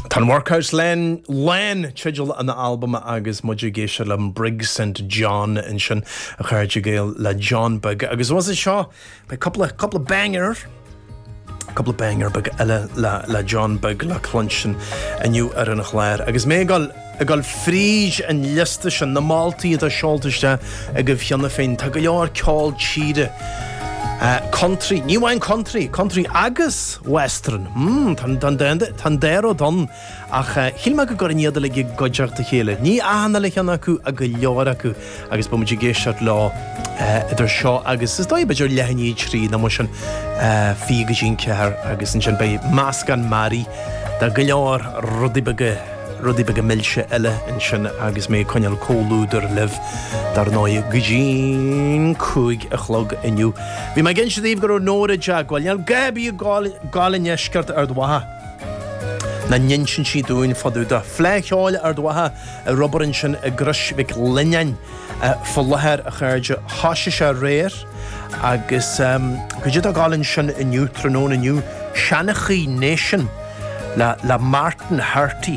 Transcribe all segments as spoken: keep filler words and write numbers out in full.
Tan Workhouse Len Len Chidgel an album agus Mudgegéisha le Briggs Saint John in sin a chuirde le John Bug agus was it seo by couple of couple of banger couple of banger bug le le le John Bug le clunchin and you ar an chléir agus mé gal a gal fríge an listis an na Maltaí a seoltaiste a go bheanna féin tá go leor ceáil tíide Uh, country, new wine country, country agus western. Hmm, tan tan dende, tan dero don. Ach, uh, hilma go gorin yadda legi godjart te hele. Ni ahana lechian aku aga leor aku. Agus bo mji geishat law uh, idir seo agus is doi bajor lehni chri na motion uh, figa jin cear agus in bay maskan mari da galeor rudi bege rudi bege milse elle in sin agus me konjal cólúder liv dar noie gujin kuig a chlog inu. Vi ma gense dif gor nóra jag wal jal gabi galin jeskart ar dwaha. Na ninshin si doin fadu da flechaal ar dwaha a robberin sin a grusvik linjan fullaher a charge hashisha rare agus um gujit a galin sin inu tronon inu Shanachi Nation la la Martin Harty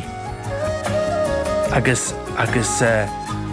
agus agus uh,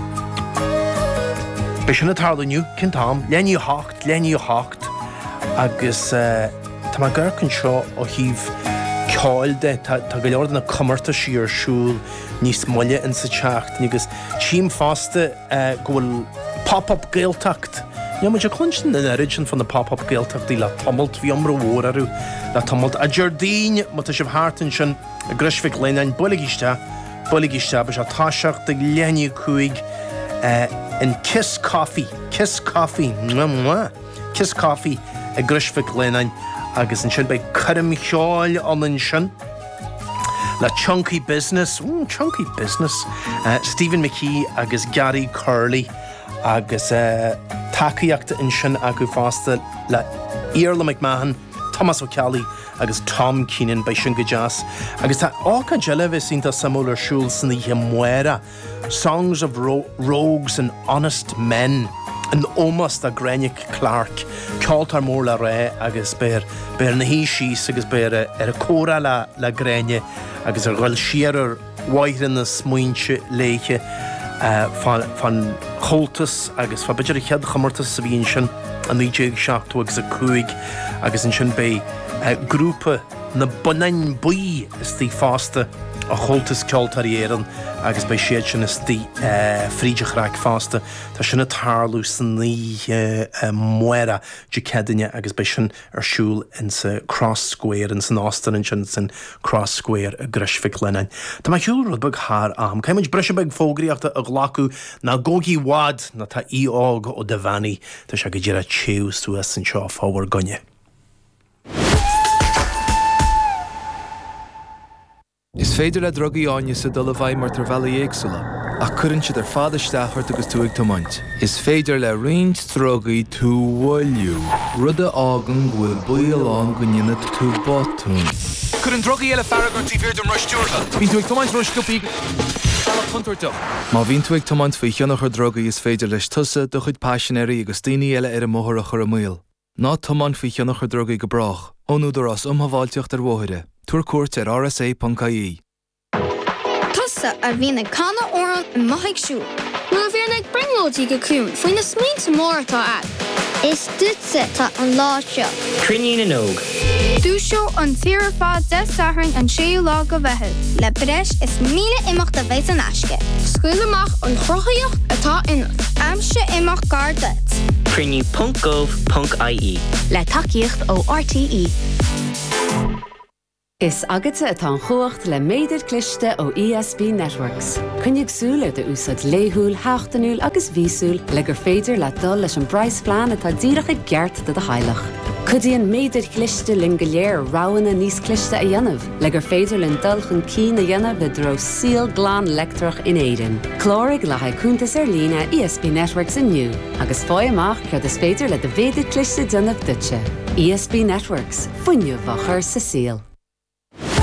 Bishna tarla new kintam Lenny Hocht Lenny Hocht agus uh, tá gurcan seo ó híh ceáilde tá go leor na cumarta sí ar siúl níos moille in sa teacht agus tíim fásta uh, gohfuil pop-up gaeltacht. Ja, maar je kluncht in de origin van de pop-up gaeltacht die la tommelt wie omro woraru la tommelt a Jardine moet je harten schon a grishvik lenen bulligista bulligista be tashacht de lenny kuig uh, in Kiss Coffee Kiss Coffee mwah, mwah. Kiss Coffee a grishvik lenen agus in shin by Curry Shawl on in shin La Chunky Business mm, Chunky Business uh, Stephen McKee agus Gary Curley agus uh, takeíochta in sin acu fásta le Iarla McMahon, Thomas O'Callaghan agus Tom Keenan by sin go jazz agus tá áca jelevis ínta samúlar siúl san ihe muera Songs of ro Rogues and Honest Men an ómas a Grenic Clark ceoltar mór le ré agus beir beir na hí síos agus beir ar a córa le le Grenne agus ar ghil siar waithrin na smuintse léiche Uh, van, van Choltas agus van bidjar chead chamartas sa bhíonn sin a nídéag seachtú agus a cuaig agus in sin bé uh, grúpa na bunain buí is tí fásta a Choltas ceoltaríéran agus bei siad sin is tí uh, frídechraig fásta tá sin na tarlú san ní uh, uh, muera de cedaine agus bei sin ar siúl in sa Cross Square in san Austin in sin san Cross Square a grishvik lenin. Tá mai siúl rud bag haar am caiimiid brise bag fógraíochta a ghlacu na gógi wad na tá íág ó Devani tá se go dtíar a tséú suas san seo fáhar gonne. Is féidir le drogaí áine sa dul a bhaid mar tar bheala éagsúla, ach cuireann siad ar fad isteachart agus túig tomaint. Is féidir le roinnt drogaí tú bhfuilú, rud a ágan bhfuil buíoláin go nionad tú botún. Cuireann drogaí eile faragart í bhír do mrúisteúrtha. Bhín túig tomaint mrúisciúpaí Shalach chuntartach. Má bhín túig tomaint faoi cheannach ar drogaí is féidir leis tusa do chuid passionéirí agus daoine eile ar a móthar a chur a míl. Ná tomaint faoi cheannach ar drogaí go brach, ónúdar as umhaváilteocht ar mhóthire. Tuair cuairt ar R S A dot I E. Tusa a bhí na canna óran in maithig siú. Nó a bhíar ag bringlóidí go cún faoin na smaointe mór atá ad. Is dúitse tá an lá seo. Crinnín an óg. Dúseo an tíar fád de sathrainn an séú lá go bheithid. Le breis is míle imeacht a bheith an aisce. Scuil amach an chrochaíocht atá inmh. Amse imeach gar duit. Crinní punt gov punt I E. Le takeíocht ó R T E. Is agate atá chuacht le méidir cliste ó E S B Networks. Cynnig súl ar de úsad léhúil, háchtanúil agus vísúil le gur féidir le dul leis an brais plán atá díreach i gceart de de hailach. Cudíon méidir cliste lin go léir ráhanna níos cliste a dhéanamh, le gur féidir lin dul chun cí na dhéanamh le dro síl glán lectrach in éidir. Clórig le haid cúntas ar lína E S B Networks inniu, agus fáil amach cead is féidir le de bhéidir cliste déanamh duitse. E S B Networks, fuinniu bhachar sa síl.